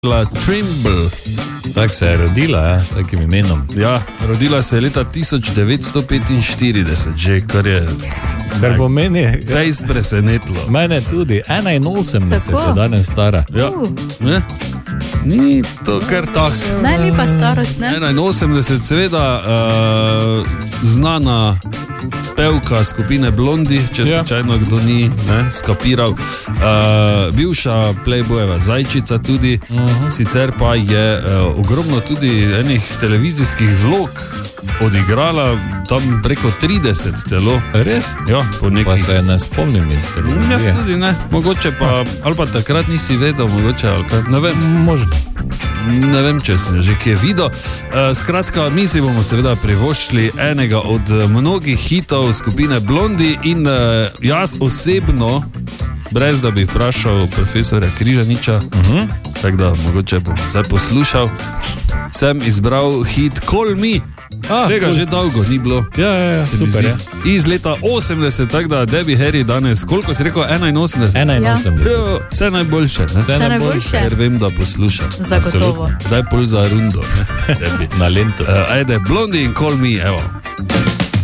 Trimble. Tako se je rodila, s takim imenom. Ja, rodila se je leta 1945, že, kar je... Kar pomeni... Fejst presenetilo. Mene tudi, 81 je danes stara. Ja, ne? Ni to kar tak. Najlepa starost, ne? 81, seveda znana pevka skupine Blondi, če slučajno kdo ni skapiral. Bivša Playboyeva zajčica tudi, sicer pa je ogromno tudi enih televizijskih vlog odigrala, tam preko 30 celo. Res? Ja, po nekih... Pa se ne spomnim iz televizije. Jaz tudi ne, mogoče pa, ali pa takrat nisi vedel, mogoče, ali kaj, ne vem. Možno. Ne vem, če sem že kje videl. Skratka, mi si bomo seveda privoščili enega od mnogih hitov skupine Blondi in jaz osebno, brez da bi vprašal profesorja Križaniča, tako da mogoče bom zdaj poslušal, sem izbral hit Call Me. Tega že dolgo ni bilo. Ja, super je. Iz leta 80, tako da Debbie Harry danes, koliko si rekel, 81? 81. Ja, vse najboljše, ne? Vse najboljše. Ker vem, da poslušam. Zagotovo. Daj pol za rundo, ne? Na lento. Ajde, Blondie in Call Me, evo.